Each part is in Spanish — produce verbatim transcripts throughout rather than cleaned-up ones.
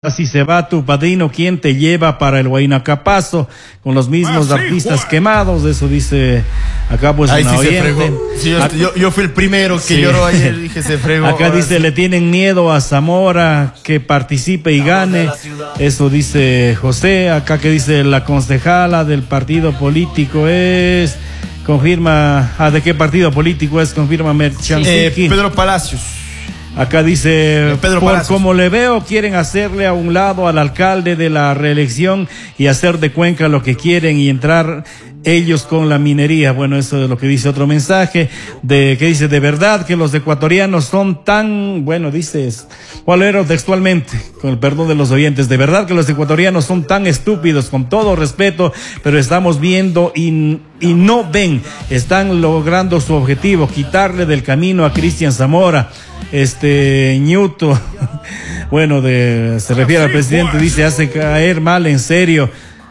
Si se va tu padrino, ¿quién te lleva para el Huaynacapazo? Con los mismos ah, sí, artistas Juan. quemados, eso dice acá pues Ahí una sí oyente. Se fregó. Sí, yo, yo, yo fui el primero que sí. lloró ayer, dije se fregó. Acá dice, sí. le tienen miedo a Zamora, que participe y gane. Eso dice José. Acá que dice, la concejala del partido político es... Confirma, ah, ¿de qué partido político es? Confirma Merchansky. Eh, Pedro Palacios. Acá dice, Pedro por Palacios. como le veo, quieren hacerle a un lado al alcalde de la reelección y hacer de Cuenca lo que quieren y entrar ellos con la minería. Bueno, eso es lo que dice otro mensaje, de que dice, de verdad que los ecuatorianos son tan, bueno, dices, ¿cuál era textualmente? Con el perdón de los oyentes, de verdad que los ecuatorianos son tan estúpidos, con todo respeto, pero estamos viendo y, y no ven, están logrando su objetivo, quitarle del camino a Cristian Zamora. Este Ñuto, bueno, de, se refiere al presidente, dice, hace caer mal en serio.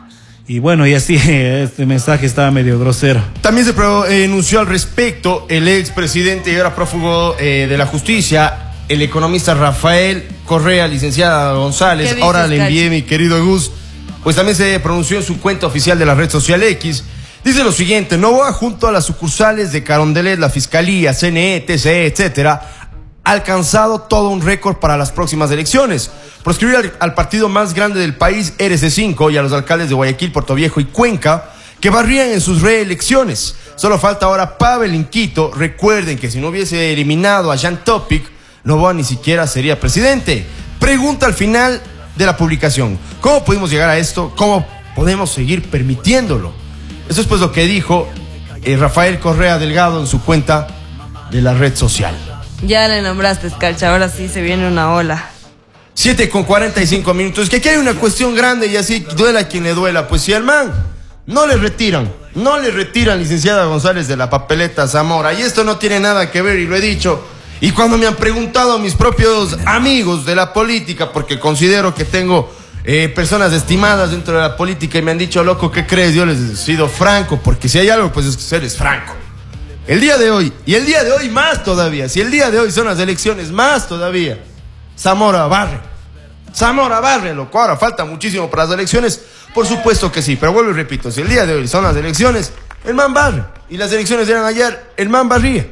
Y bueno, y así este mensaje estaba medio grosero. También se pronunció al respecto el expresidente y ahora prófugo eh, de la justicia, el economista Rafael Correa, licenciada González. Ahora le envié, mi querido Gus, pues también se pronunció en su cuenta oficial de la red social X. Dice lo siguiente: Novoa, junto a las sucursales de Carondelet, la Fiscalía, C N E, T C E, etcétera, ha alcanzado todo un récord para las próximas elecciones. Proscribir al, al partido más grande del país, R C cinco, y a los alcaldes de Guayaquil, Puerto Viejo y Cuenca, que barrían en sus reelecciones. Solo falta ahora Pavel en Quito. Recuerden que si no hubiese eliminado a Jan Topic, Novoa ni siquiera sería presidente. Pregunta al final de la publicación: ¿cómo pudimos llegar a esto? ¿Cómo podemos seguir permitiéndolo? Eso es pues lo que dijo eh, Rafael Correa Delgado en su cuenta de la red social. Ya le nombraste, Escarcha, ahora sí se viene una ola. siete con cuarenta y cinco minutos. Que aquí hay una cuestión grande y así duela a quien le duela. Pues si al man no le retiran, no le retiran, licenciada González, de la papeleta Zamora, y esto no tiene nada que ver, y lo he dicho, y cuando me han preguntado mis propios amigos de la política, porque considero que tengo eh, personas estimadas dentro de la política, y me han dicho, loco, ¿qué crees? Yo les he sido franco, porque si hay algo, pues es que eres franco. El día de hoy, y el día de hoy más todavía, si el día de hoy son las elecciones, más todavía, Zamora barre. Zamora barre, loco. Ahora falta muchísimo para las elecciones, por supuesto que sí, pero vuelvo y repito, si el día de hoy son las elecciones, el man barre. Y las elecciones eran ayer, el man barría.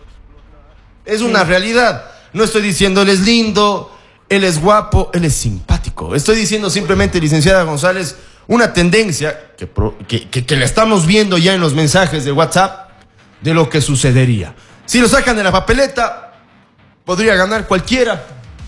Es una sí. realidad. No estoy diciendo él es lindo, él es guapo, él es simpático. Estoy diciendo simplemente, licenciada González, una tendencia que, que, que, que la estamos viendo ya en los mensajes de WhatsApp, de lo que sucedería. Si lo sacan de la papeleta, podría ganar cualquiera.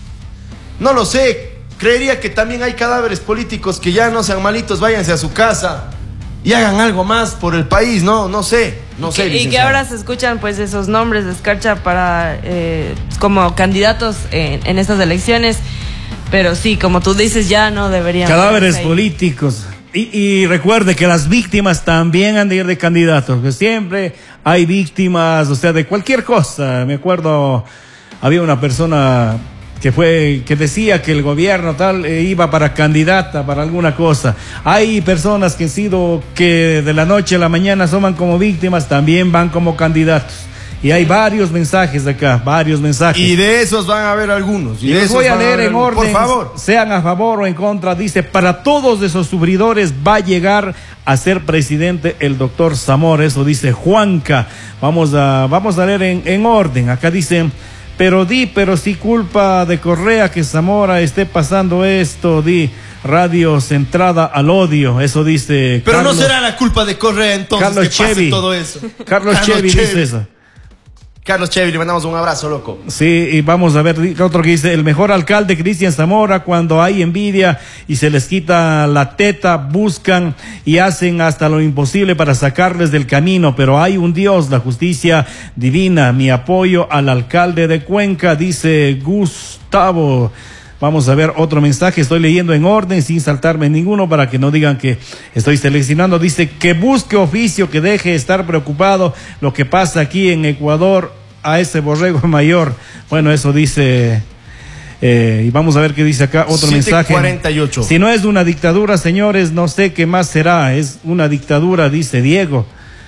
No lo sé. Creería que también hay cadáveres políticos que ya no sean malitos, váyanse a su casa y hagan algo más por el país. No, no sé, no sé. Y que ahora se escuchan pues esos nombres de Escarcha para eh, como candidatos en, en estas elecciones. Pero sí, como tú dices, ya no deberían. Cadáveres políticos. Y, y recuerde que las víctimas también han de ir de candidatos, que siempre hay víctimas, o sea, de cualquier cosa. Me acuerdo, había una persona que fue, que decía que el gobierno tal eh, iba para candidata, para alguna cosa. Hay personas que han sido, que de la noche a la mañana asoman como víctimas, también van como candidatos. Y hay varios mensajes de acá, varios mensajes. Y de esos van a haber algunos. Y, y les voy a leer en orden, por favor. Sean a favor o en contra. Dice, para todos esos sufridores va a llegar a ser presidente el doctor Zamora. Eso dice Juanca. Vamos a, vamos a leer en, en orden. Acá dice, pero di, pero si culpa de Correa que Zamora esté pasando esto, di. Radio centrada al odio, eso dice Pero Carlos, no será la culpa de Correa entonces Carlos que pase Chevy. todo eso. Carlos, Carlos Chevy, Chevy dice eso. Carlos Chevy, le mandamos un abrazo, loco. Sí, y vamos a ver otro que dice, el mejor alcalde Cristian Zamora, cuando hay envidia y se les quita la teta, buscan y hacen hasta lo imposible para sacarles del camino, pero hay un Dios, la justicia divina. Mi apoyo al alcalde de Cuenca, dice Gustavo. Vamos a ver otro mensaje, estoy leyendo en orden sin saltarme ninguno para que no digan que estoy seleccionando. Dice que busque oficio, que deje de estar preocupado lo que pasa aquí en Ecuador a ese borrego mayor. Bueno, eso dice, eh, y vamos a ver qué dice acá otro mensaje. cuarenta y ocho. Si no es una dictadura, señores, no sé qué más será, es una dictadura, dice Diego.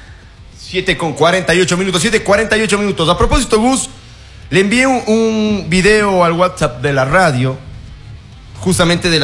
siete con cuarenta y ocho minutos, siete cuarenta y ocho minutos. A propósito, Gus, le envié un, un video al WhatsApp de la radio justamente de la